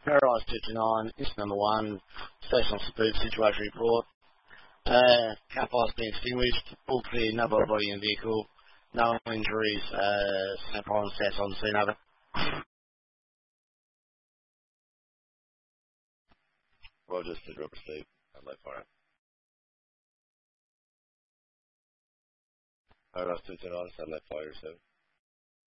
Paradise 229, incident number 1, station of food situation report. Car fire's been extinguished, all clear, no body in the vehicle, no injuries, no problems, stats on the scene, over. Roger, Steve, Steve, Adelaide Fire. Paradise 229, Adelaide Fire 7.